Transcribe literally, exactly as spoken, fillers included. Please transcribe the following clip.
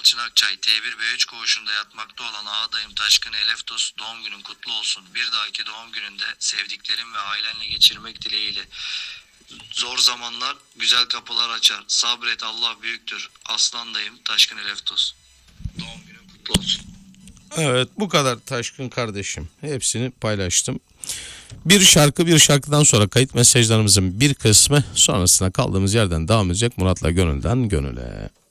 Yalçın Akçay T bir B üç koğuşunda yatmakta olan ağadayım Taşkın Eleftos doğum günün kutlu olsun. Bir dahaki doğum gününde sevdiklerin ve ailenle geçirmek dileğiyle. Zor zamanlar güzel kapılar açar. Sabret, Allah büyüktür. Aslan dayım Taşkın Eleftos. Doğum günün kutlu olsun. Evet, bu kadar Taşkın kardeşim. Hepsini paylaştım. Bir şarkı bir şarkıdan sonra kayıt mesajlarımızın bir kısmı, sonrasında kaldığımız yerden devam edecek Murat'la Gönül'den Gönül'e.